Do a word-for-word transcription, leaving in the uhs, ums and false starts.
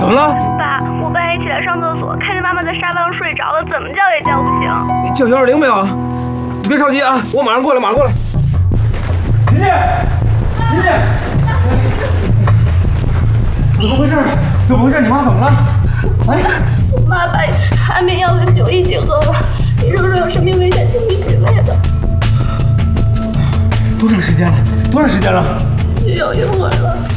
怎么了？ 爸，我半夜起来上厕所，看见妈妈在沙发上睡着了，怎么叫也叫不醒。 你叫幺二零没有啊？你别着急啊，我马上过来，马上过来。婷婷，婷婷，怎么回事？怎么回事？你妈怎么了？哎， 我妈把安眠药跟酒一起喝了，医生说有生命危险，请你洗胃的。 多长时间了？多长时间了？ 有一会儿了。